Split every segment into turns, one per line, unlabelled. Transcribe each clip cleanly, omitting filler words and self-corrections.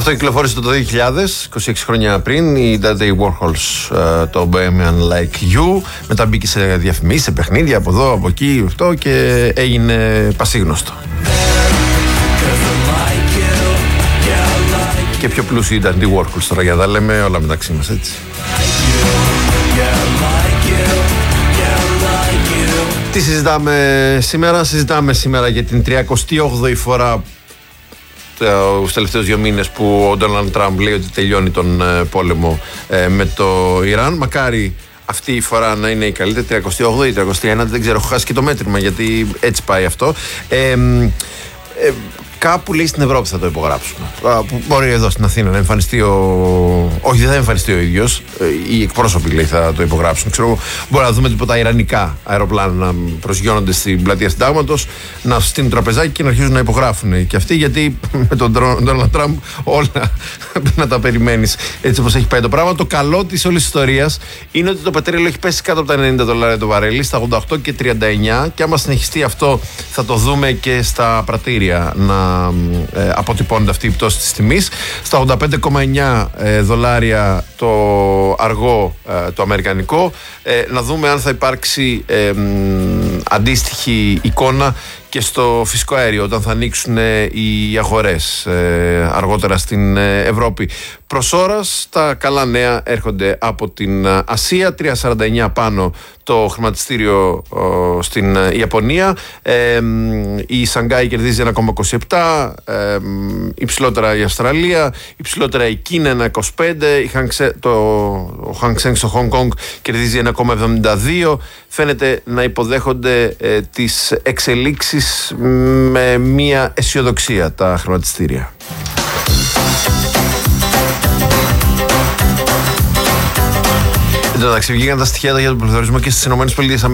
Αυτό κυκλοφόρησε το 2000, 26 χρόνια πριν, η Andy Warhols, το Bohemian Like You. Μετά μπήκε σε διαφημίσεις, σε παιχνίδια από εδώ, από εκεί, αυτό, και έγινε πασίγνωστο. Και πιο πλούσιοι ήταν οι Warhols τώρα, για να τα λέμε όλα μεταξύ μας, έτσι. Τι συζητάμε σήμερα? Συζητάμε σήμερα για την 38η φορά τους τελευταίους 2 μήνες που ο Ντόναλντ Τραμπ λέει ότι τελειώνει τον πόλεμο με το Ιράν. Μακάρι αυτή η φορά να είναι η καλύτερη, 38η, 39η, δεν ξέρω, έχω χάσει και το μέτρημα γιατί έτσι πάει αυτό. Κάπου λέει στην Ευρώπη θα το υπογράψουμε. Μπορεί εδώ στην Αθήνα να εμφανιστεί όχι, δεν θα εμφανιστεί ο ίδιος. Οι εκπρόσωποι λέει θα το υπογράψουν. Ξέρω, μπορεί να δούμε τίποτα ιρανικά αεροπλάνα να προσγειώνονται στην πλατεία Συντάγματος, να στείλουν τραπεζάκι και να αρχίζουν να υπογράφουν και αυτοί, γιατί με τον Ντόναλντ Τραμπ όλα να τα περιμένεις έτσι όπως έχει πάει το πράγμα. Το καλό της όλης της ιστορίας είναι ότι το πετρέλαιο έχει πέσει κάτω από τα $90 το βαρέλι, στα 88 και 39, και άμα συνεχιστεί αυτό θα το δούμε και στα πρατήρια να αποτυπώνεται αυτή η πτώση της τιμής. Στα $85,9 το αργό το αμερικανικό. Να δούμε αν θα υπάρξει αντίστοιχη εικόνα και στο φυσικό αέριο όταν θα ανοίξουν οι αγορές αργότερα στην Ευρώπη. Προς ώρας τα καλά νέα έρχονται από την Ασία. 3,49 πάνω το χρηματιστήριο στην Ιαπωνία. Η Σανγκάη κερδίζει 1,27, υψηλότερα η Αυστραλία, υψηλότερα η Κίνα 1,25, ο Hang Seng στο Hong Kong κερδίζει 1,72. Φαίνεται να υποδέχονται τις εξελίξεις με μία αισιοδοξία τα χρηματιστήρια. Εντάξει, βγήκαν τα στοιχεία για τον πληθωρισμό και στις ΗΠΑ.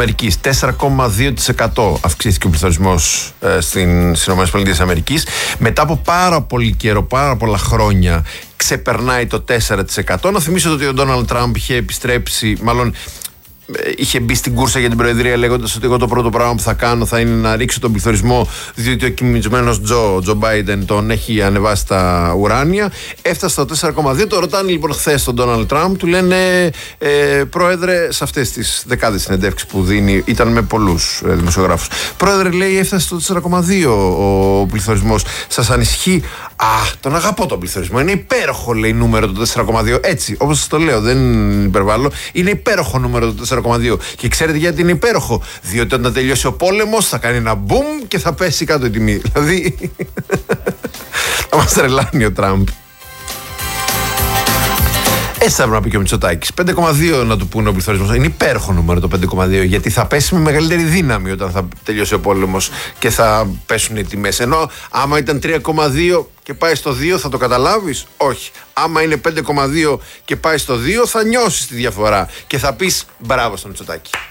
4,2% αυξήθηκε ο πληθωρισμός στις ΗΠΑ. Μετά από πάρα πολύ καιρό, πάρα πολλά χρόνια, ξεπερνάει το 4%. Να θυμίσω ότι ο Ντόναλντ Τραμπ είχε επιστρέψει, μάλλον είχε μπει στην κούρσα για την προεδρία λέγοντας ότι εγώ το πρώτο πράγμα που θα κάνω θα είναι να ρίξω τον πληθωρισμό, διότι ο κοιμισμένος Τζο Μπάιντεν τον έχει ανεβάσει στα ουράνια. Έφτασε στο 4,2. Το ρωτάνε λοιπόν χθες τον Ντόναλντ Τραμπ, του λένε πρόεδρε, σε αυτές τις δεκάδες συνεντεύξεις που δίνει, ήταν με πολλούς δημοσιογράφους, πρόεδρε, λέει, έφτασε στο 4,2 ο πληθωρισμός, σας ανησυχεί? Τον αγαπώ τον πληθωρισμό, είναι υπέροχο, λέει, νούμερο το 4,2. Έτσι, όπως σας το λέω, δεν υπερβάλλω, είναι υπέροχο νούμερο το 4,2. Και ξέρετε γιατί είναι υπέροχο? Διότι όταν τελειώσει ο πόλεμος θα κάνει ένα μπουμ και θα πέσει κάτω η τιμή. Δηλαδή θα μας τρελάνει ο Τραμπ. Έτσι θα έπρεπε να πει και ο Μητσοτάκης. 5,2 να του πούνε ο πληθωρισμός. Είναι υπέροχο νούμερο το 5,2, γιατί θα πέσει με μεγαλύτερη δύναμη όταν θα τελειώσει ο πόλεμος και θα πέσουν οι τιμές. Ενώ άμα ήταν 3,2 και πάει στο 2 θα το καταλάβεις? Όχι. Άμα είναι 5,2 και πάει στο 2 θα νιώσεις τη διαφορά και θα πεις μπράβο στον Μητσοτάκη.